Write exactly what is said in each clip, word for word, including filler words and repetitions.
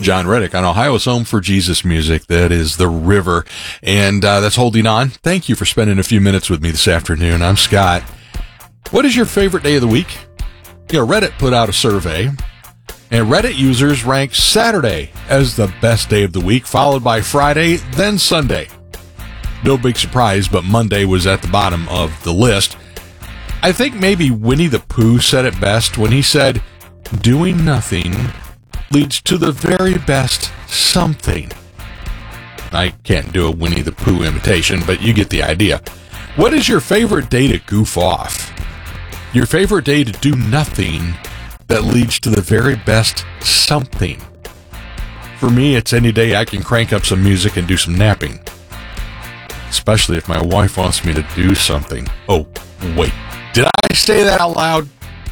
John Reddick on Ohio's Home for Jesus Music. That is The River, and uh, that's Holding On. Thank you for spending a few minutes with me this afternoon. I'm Scott. What is your favorite day of the week? You know, Reddit put out a survey, and Reddit users ranked Saturday as the best day of the week, followed by Friday, then Sunday. No big surprise, but Monday was at the bottom of the list. I think maybe Winnie the Pooh said it best when he said, doing nothing leads to the very best something. I can't do a Winnie the Pooh imitation, but you get the idea. What is your favorite day to goof off? Your favorite day to do nothing that leads to the very best something. For me, it's any day I can crank up some music and do some napping. Especially if my wife wants me to do something. Oh, wait. Did I say that out loud?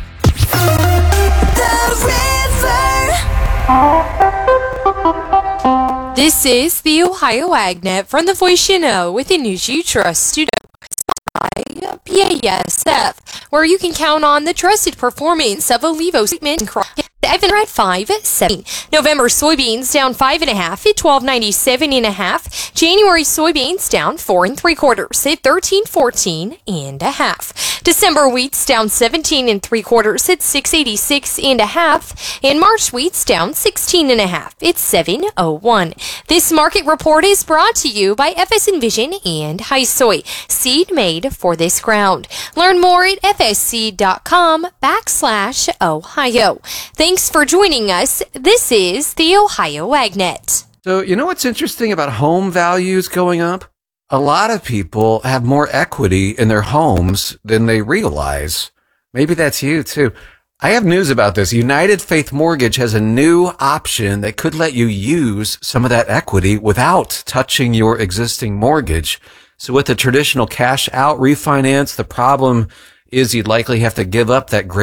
The River. This is the Ohio AgNet from the Voice you know with the news you trust studio by B A S F, where you can count on the trusted performance of Olivo Segment and Crop. Evan at five seventy. November soybeans down five and a half at twelve ninety seven and a half. January soybeans down four and three quarters at thirteen fourteen and a half. December wheats down seventeen and three quarters at six eighty six and a half. And March wheats down sixteen and a half at seven oh one. This market report is brought to you by F S Envision and High Soy, seed made for this ground. Learn more at fsc.com backslash Ohio. Thanks for joining us. This is the Ohio AgNet. So, you know what's interesting about home values going up? A lot of people have more equity in their homes than they realize. Maybe that's you too. I have news about this. United Faith Mortgage has a new option that could let you use some of that equity without touching your existing mortgage. So with the traditional cash out refinance, the problem is you'd likely have to give up that great